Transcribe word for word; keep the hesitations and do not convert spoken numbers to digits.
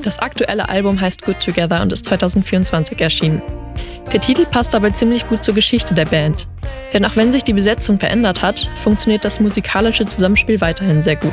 Das aktuelle Album heißt Good Together und ist zwanzig vierundzwanzig erschienen. Der Titel passt aber ziemlich gut zur Geschichte der Band. Denn auch wenn sich die Besetzung verändert hat, funktioniert das musikalische Zusammenspiel weiterhin sehr gut.